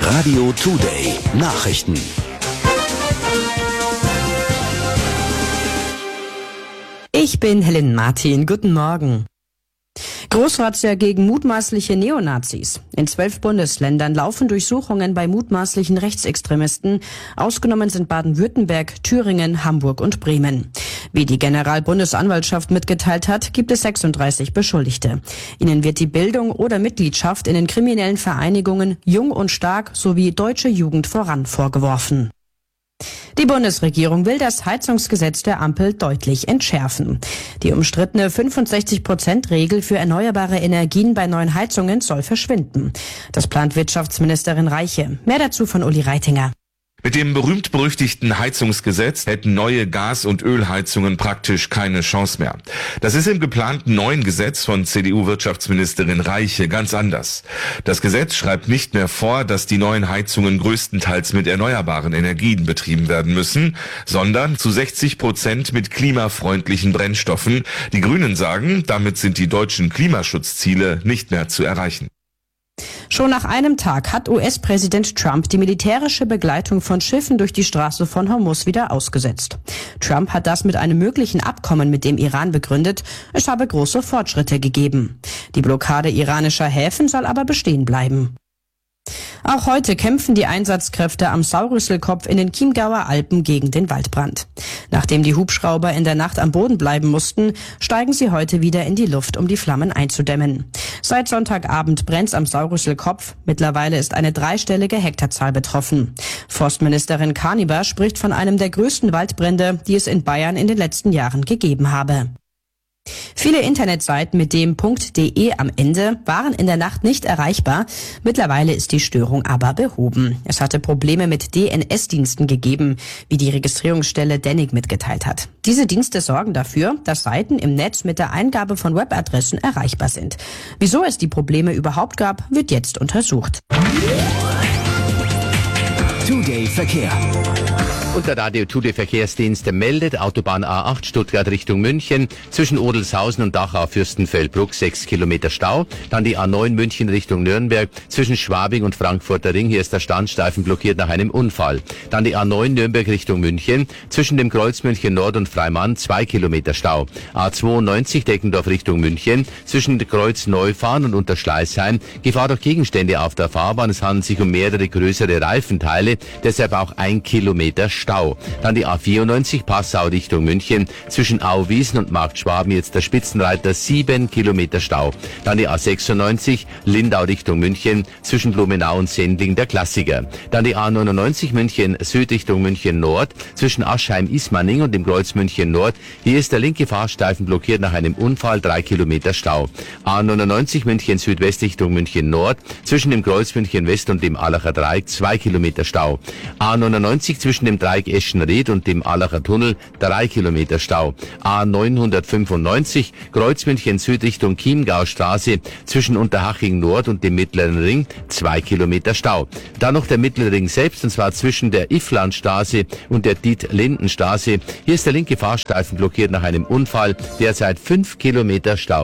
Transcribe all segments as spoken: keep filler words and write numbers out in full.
Radio Today Nachrichten. Ich bin Helen Martin. Guten Morgen. Großrazzia gegen mutmaßliche Neonazis. In zwölf Bundesländern laufen Durchsuchungen bei mutmaßlichen Rechtsextremisten. Ausgenommen sind Baden-Württemberg, Thüringen, Hamburg und Bremen. Wie die Generalbundesanwaltschaft mitgeteilt hat, gibt es sechsunddreißig Beschuldigte. Ihnen wird die Bildung oder Mitgliedschaft in den kriminellen Vereinigungen Jung und Stark sowie Deutsche Jugend voran vorgeworfen. Die Bundesregierung will das Heizungsgesetz der Ampel deutlich entschärfen. Die umstrittene fünfundsechzig Prozent Regel für erneuerbare Energien bei neuen Heizungen soll verschwinden. Das plant Wirtschaftsministerin Reiche. Mehr dazu von Uli Reitinger. Mit dem berühmt-berüchtigten Heizungsgesetz hätten neue Gas- und Ölheizungen praktisch keine Chance mehr. Das ist im geplanten neuen Gesetz von C D U-Wirtschaftsministerin Reiche ganz anders. Das Gesetz schreibt nicht mehr vor, dass die neuen Heizungen größtenteils mit erneuerbaren Energien betrieben werden müssen, sondern zu sechzig Prozent mit klimafreundlichen Brennstoffen. Die Grünen sagen, damit sind die deutschen Klimaschutzziele nicht mehr zu erreichen. Schon nach einem Tag hat U S-Präsident Trump die militärische Begleitung von Schiffen durch die Straße von Hormuz wieder ausgesetzt. Trump hat das mit einem möglichen Abkommen mit dem Iran begründet. Es habe große Fortschritte gegeben. Die Blockade iranischer Häfen soll aber bestehen bleiben. Auch heute kämpfen die Einsatzkräfte am Saurüsselkopf in den Chiemgauer Alpen gegen den Waldbrand. Nachdem die Hubschrauber in der Nacht am Boden bleiben mussten, steigen sie heute wieder in die Luft, um die Flammen einzudämmen. Seit Sonntagabend brennt's am Saurüsselkopf. Mittlerweile ist eine dreistellige Hektarzahl betroffen. Forstministerin Karniber spricht von einem der größten Waldbrände, die es in Bayern in den letzten Jahren gegeben habe. Viele Internetseiten mit dem .de am Ende waren in der Nacht nicht erreichbar. Mittlerweile ist die Störung aber behoben. Es hatte Probleme mit D N S-Diensten gegeben, wie die Registrierungsstelle Dennig mitgeteilt hat. Diese Dienste sorgen dafür, dass Seiten im Netz mit der Eingabe von Webadressen erreichbar sind. Wieso es die Probleme überhaupt gab, wird jetzt untersucht. Today Verkehr. Und der Radio Today Verkehrsdienst meldet, Autobahn A acht Stuttgart Richtung München, zwischen Odelshausen und Dachau-Fürstenfeldbruck sechs Kilometer Stau. Dann die A neun München Richtung Nürnberg, zwischen Schwabing und Frankfurter Ring, hier ist der Standstreifen blockiert nach einem Unfall. Dann die A neun Nürnberg Richtung München, zwischen dem Kreuz München Nord und Freimann zwei Kilometer Stau. A zweiundneunzig Deckendorf Richtung München, zwischen dem Kreuz Neufahren und Unterschleißheim, Gefahr durch Gegenstände auf der Fahrbahn, es handelt sich um mehrere größere Reifenteile, deshalb auch ein Kilometer Stau. Stau. Dann die A vierundneunzig Passau Richtung München, zwischen Auwiesen und Markt Schwaben jetzt der Spitzenreiter sieben Kilometer Stau. Dann die A sechsundneunzig Lindau Richtung München, zwischen Blumenau und Sendling der Klassiker. Dann die A neunundneunzig München Süd Richtung München Nord, zwischen Aschheim-Ismaning und dem Kreuz München Nord. Hier ist der linke Fahrstreifen blockiert nach einem Unfall, drei Kilometer Stau. A neunundneunzig München Südwest Richtung München Nord, zwischen dem Kreuz München West und dem Allacher Dreieck zwei Kilometer Stau. A neunundneunzig zwischen dem Dreieck Eschenried und dem Allacher Tunnel drei Kilometer Stau. A neunhundertfünfundneunzig Kreuz München Süd Richtung Chiemgaustraße, zwischen Unterhaching Nord und dem Mittleren Ring zwei Kilometer Stau. Dann noch der Mittlere Ring selbst, und zwar zwischen der Ifflandstraße und der Diet-Lindenstraße. Hier ist der linke Fahrstreifen blockiert nach einem Unfall, derzeit fünf Kilometer Stau.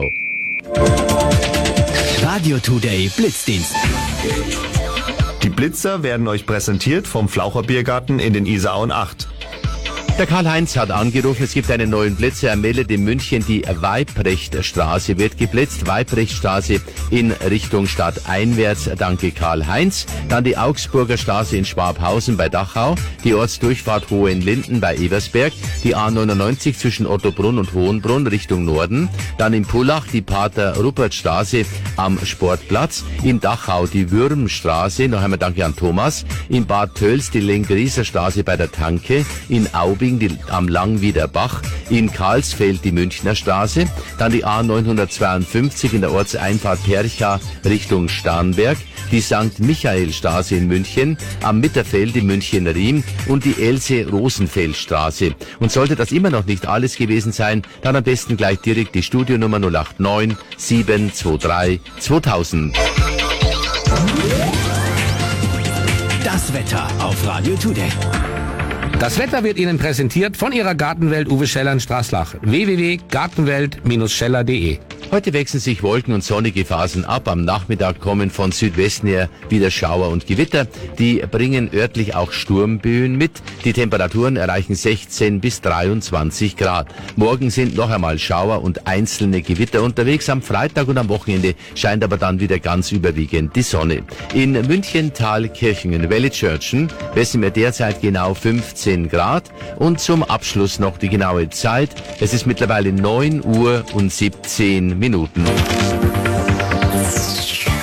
Radio Today Blitzdienst. Die Blitzer werden euch präsentiert vom Flaucher Biergarten in den Isarauen acht. Der Karl-Heinz hat angerufen, es gibt einen neuen Blitzer. Er meldet in München, die Weibrechtstraße wird geblitzt. Weibrechtstraße in Richtung Stadt einwärts. Danke Karl-Heinz. Dann die Augsburger Straße in Schwabhausen bei Dachau. Die Ortsdurchfahrt Hohenlinden bei Eversberg. Die A neunundneunzig zwischen Ottobrunn und Hohenbrunn Richtung Norden. Dann in Pullach die Pater-Rupert-Straße am Sportplatz. In Dachau die Würmstraße. Noch einmal danke an Thomas. In Bad Tölz die Lengrieser Straße bei der Tanke. In Aubing Die, am Langwieder Bach, in Karlsfeld die Münchner Straße, dann die A neunhundertzweiundfünfzig in der Ortseinfahrt Percha Richtung Starnberg, die Sankt Michael Straße in München, am Mitterfeld in München-Riem und die Else-Rosenfeld-Straße. Und sollte das immer noch nicht alles gewesen sein, dann am besten gleich direkt die Studionummer null acht neun sieben zwei drei zweitausend. Das Wetter auf Radio Today. Das Wetter wird Ihnen präsentiert von Ihrer Gartenwelt Uwe Scheller in Straßlach. w w w punkt gartenwelt Bindestrich scheller punkt de Heute wechseln sich Wolken und sonnige Phasen ab. Am Nachmittag kommen von Südwesten her wieder Schauer und Gewitter. Die bringen örtlich auch Sturmböen mit. Die Temperaturen erreichen sechzehn bis dreiundzwanzig Grad. Morgen sind noch einmal Schauer und einzelne Gewitter unterwegs. Am Freitag und am Wochenende scheint aber dann wieder ganz überwiegend die Sonne. In München, Thalkirchen und Wellitzschörtchen messen wir derzeit genau fünfzehn Grad. Und zum Abschluss noch die genaue Zeit. Es ist mittlerweile neun Uhr und siebzehn Minuten.